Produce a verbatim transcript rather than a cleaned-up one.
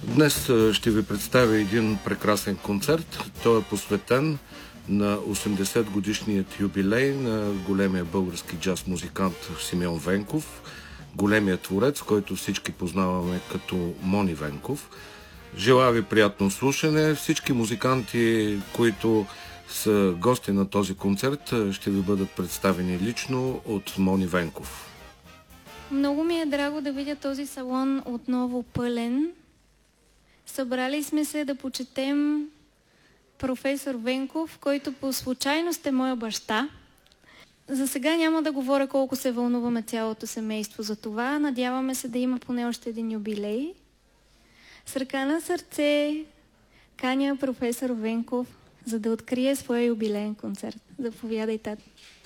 Днес ще ви представя един прекрасен концерт. Той е посветен на осемдесет годишният юбилей на големия български джаз музикант Симеон Венков, големия творец, който всички познаваме като Мони Венков. Желая ви приятно слушане. Всички музиканти, които са гости на този концерт, ще ви бъдат представени лично от Мони Венков. Много ми е драго да видя този салон отново пълен. Събрали сме се да почетем професор Венков, който по случайност е моя баща. За сега няма да говоря колко се вълнуваме цялото семейство за това. Надяваме се да има поне още един юбилей. С ръка на сърце каня професор Венков, за да открие своя юбилеен концерт. Заповядай, тат.